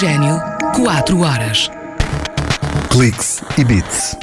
Oxigênio, 4 horas. Cliques e Beats.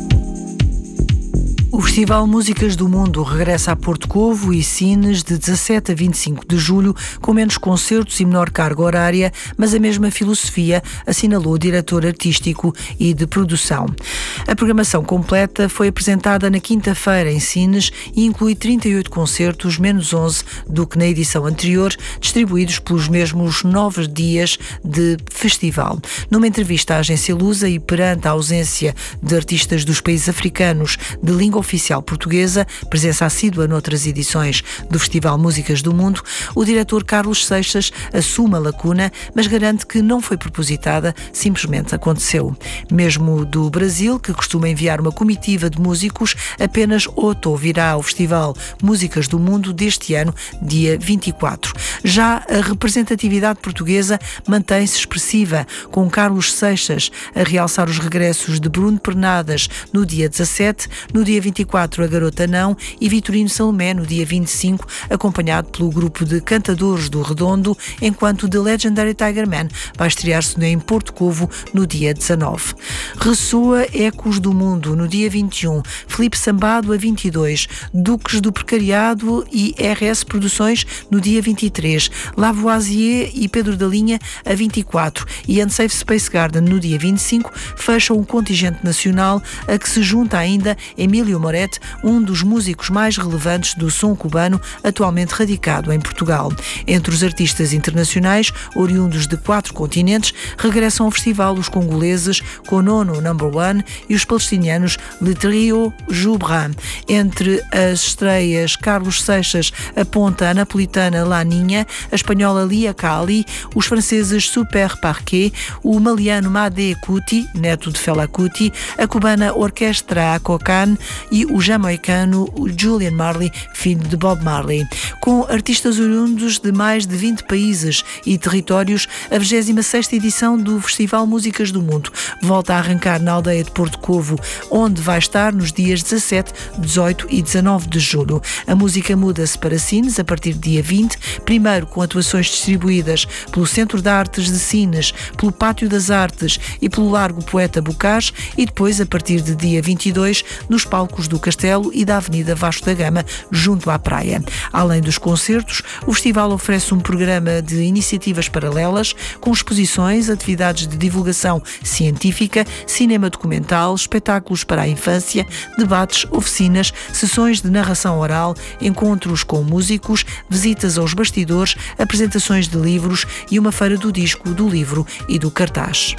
O Festival Músicas do Mundo regressa a Porto Covo e Sines de 17 a 25 de julho, com menos concertos e menor carga horária, mas a mesma filosofia, assinalou o diretor artístico e de produção. A programação completa foi apresentada na quinta-feira em Sines e inclui 38 concertos, menos 11 do que na edição anterior, distribuídos pelos mesmos 9 dias de festival. Numa entrevista à agência Lusa e perante a ausência de artistas dos países africanos de língua oficial portuguesa, presença assídua noutras edições do Festival Músicas do Mundo, o diretor Carlos Seixas assume a lacuna, mas garante que não foi propositada, simplesmente aconteceu. Mesmo do Brasil, que costuma enviar uma comitiva de músicos, apenas Otto virá ao Festival Músicas do Mundo deste ano, dia 24. Já a representatividade portuguesa mantém-se expressiva, com Carlos Seixas a realçar os regressos de Bruno Pernadas no dia 17, no dia 24 a Garota Não e Vitorino Salomé no dia 25, acompanhado pelo grupo de cantadores do Redondo, enquanto The Legendary Tiger Man vai estrear-se em Porto Covo no dia 19. Ressoa Ecos do Mundo no dia 21, Filipe Sambado a 22, Duques do Precariado e RS Produções no dia 23, Lavoisier e Pedro da Linha a 24 e Unsafe Space Garden no dia 25 fecham o contingente nacional, a que se junta ainda Emílio Moret, um dos músicos mais relevantes do som cubano atualmente radicado em Portugal. Entre os artistas internacionais, oriundos de 4 continentes, regressam ao festival os congoleses Konono Number One e os palestinianos Le Trio Joubran. Entre as estreias, Carlos Seixas aponta a napolitana Laninha, a espanhola Lia Kali, os franceses Super Parquet, o maliano Made Kuti, neto de Fela Kuti, a cubana Orquestra Acocan e o jamaicano Julian Marley, filho de Bob Marley. Com artistas oriundos de mais de 20 países e territórios, a 26ª edição do Festival Músicas do Mundo volta a arrancar na aldeia de Porto Covo, onde vai estar nos dias 17, 18 e 19 de julho. A música muda-se para Sines a partir do dia 20, primeiro com atuações distribuídas pelo Centro de Artes de Sines, pelo Pátio das Artes e pelo Largo Poeta Bocage, e depois, a partir de dia 22, nos palcos do Castelo e da Avenida Vasco da Gama, junto à praia. Além dos concertos, o festival oferece um programa de iniciativas paralelas, com exposições, atividades de divulgação científica, cinema documental, espetáculos para a infância, debates, oficinas, sessões de narração oral, encontros com músicos, visitas aos bastidores, apresentações de livros e uma feira do disco, do livro e do cartaz.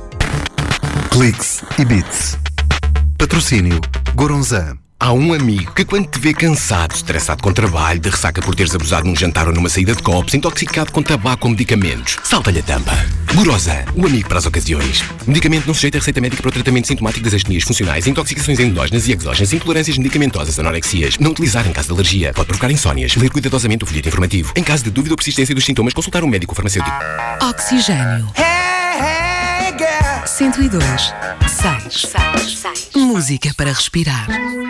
Cliques e Beats. Patrocínio Goronzan. Há um amigo que, quando te vê cansado, estressado com trabalho, de ressaca por teres abusado num jantar ou numa saída de copos, intoxicado com tabaco ou medicamentos, salta-lhe a tampa. Goronzan, o amigo para as ocasiões. Medicamento não sujeito a receita médica para o tratamento sintomático das astenias funcionais, intoxicações endógenas e exógenas, intolerâncias medicamentosas, anorexias. Não utilizar em caso de alergia. Pode provocar insónias. Ler cuidadosamente o folheto informativo. Em caso de dúvida ou persistência dos sintomas, consultar um médico farmacêutico. Oxigênio. 102.6. Música para respirar.